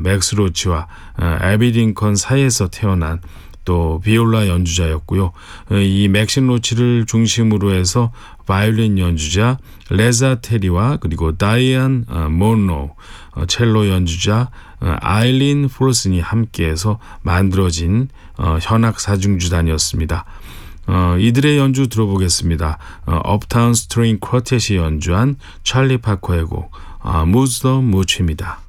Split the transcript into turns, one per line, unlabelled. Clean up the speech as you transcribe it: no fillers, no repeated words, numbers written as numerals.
맥스 로치와 애비 링컨 사이에서 태어난 또 비올라 연주자였고요. 이 맥신 로치를 중심으로 해서 바이올린 연주자 레자 테리와 그리고 다이안 몬로, 첼로 연주자 아일린 폴슨이 함께해서 만들어진 현악 사중주단이었습니다. 이들의 연주 들어보겠습니다. 업타운 스트링 쿼텟이 연주한 찰리 파커의 곡 무즈 더 무치입니다.